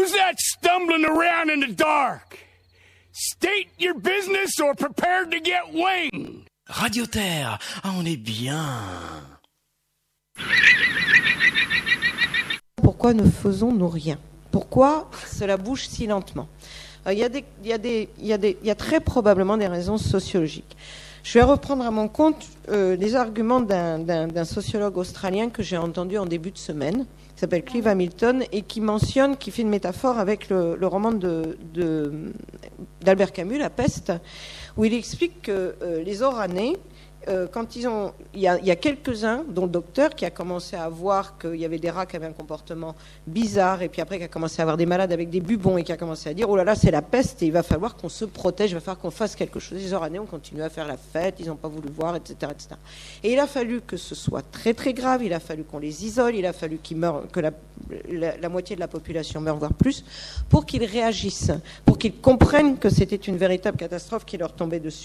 Who's that stumbling around in the dark? State your business or prepare to get winged. Radio Terre, on est bien. Pourquoi ne faisons-nous rien? Pourquoi cela bouge si lentement? Il y a très probablement des raisons sociologiques. Je vais reprendre à mon compte les arguments d'un sociologue australien que j'ai entendu en début de semaine, qui s'appelle Clive Hamilton, et qui fait une métaphore avec le roman d'Albert Camus, La Peste, où il explique que les Oranais, quand il y a quelques-uns, dont le docteur, qui a commencé à voir qu'il y avait des rats qui avaient un comportement bizarre, et puis après qui a commencé à avoir des malades avec des bubons, et qui a commencé à dire, oh là là, c'est la peste, et il va falloir qu'on se protège, il va falloir qu'on fasse quelque chose. Les Oranais ont continué à faire la fête, ils n'ont pas voulu voir, etc., etc. Et il a fallu que ce soit très très grave, il a fallu qu'on les isole, il a fallu qu'ils meurent, que la moitié de la population meure, voire plus, pour qu'ils réagissent, pour qu'ils comprennent que c'était une véritable catastrophe qui leur tombait dessus.